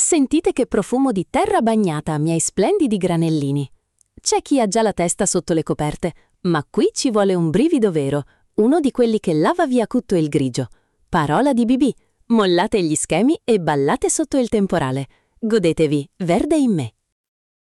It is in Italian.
Sentite che profumo di terra bagnata, miei splendidi granellini. C'è chi ha già la testa sotto le coperte, ma qui ci vuole un brivido vero, uno di quelli che lava via tutto il grigio. Parola di BB. Mollate gli schemi e ballate sotto il temporale. Godetevi Verde in me.